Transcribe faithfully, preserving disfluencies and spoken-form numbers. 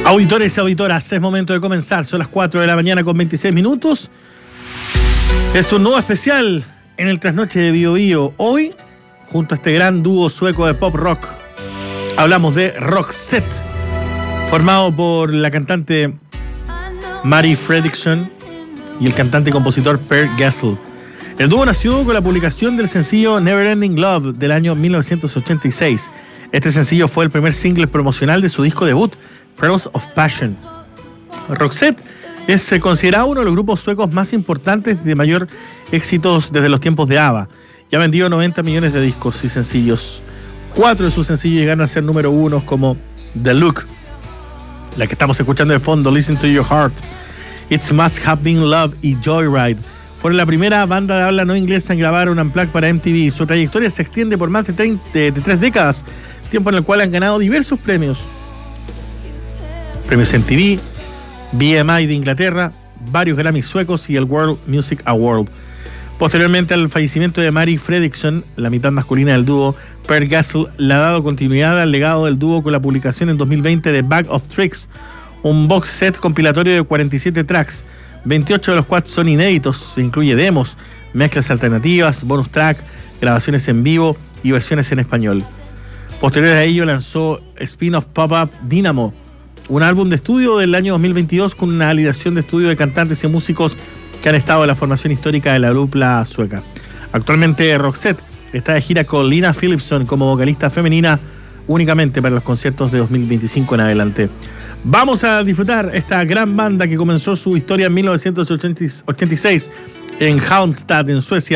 Auditores y auditoras, es momento de comenzar. Son las cuatro de la mañana con veintiséis minutos. Es un nuevo especial en el Trasnoche de Bio Bio. Hoy, junto a este gran dúo sueco de pop rock, hablamos de Roxette, formado por la cantante Mari Fredriksson y el cantante y compositor Per Gessle. El dúo nació con la publicación del sencillo Neverending Love del año mil novecientos ochenta y seis. Este sencillo fue el primer single promocional de su disco debut, Pearls of Passion. Roxette es considerado uno de los grupos suecos más importantes de mayor éxitos desde los tiempos de ABBA. Ya ha vendido noventa millones de discos y sencillos. Cuatro de sus sencillos llegaron a ser número uno, como The Look, la que estamos escuchando de fondo, Listen to Your Heart, It Must Have Been Love y Joyride. Fueron la primera banda de habla no inglesa en grabar un unplugged para M T V. Su trayectoria se extiende por más de, treinta, de, de tres décadas, tiempo en el cual han ganado diversos premios. Premios M T V, B M I de Inglaterra, varios Grammys suecos y el World Music Award. Posteriormente al fallecimiento de Mari Fredriksson, la mitad masculina del dúo, Per Gessle le ha dado continuidad al legado del dúo con la publicación en dos mil veinte de Bag of Tricks, un box set compilatorio de cuarenta y siete tracks, veintiocho de los cuales son inéditos. Se incluye demos, mezclas alternativas, bonus track, grabaciones en vivo y versiones en español. Posterior a ello lanzó Spin-off Pop-Up Dynamo, un álbum de estudio del año dos mil veintidós con una alineación de estudio de cantantes y músicos que han estado en la formación histórica de la dupla sueca. Actualmente Roxette está de gira con Lina Philipson como vocalista femenina únicamente para los conciertos de dos mil veinticinco en adelante. Vamos a disfrutar esta gran banda que comenzó su historia en mil novecientos ochenta y seis en Halmstad, en Suecia.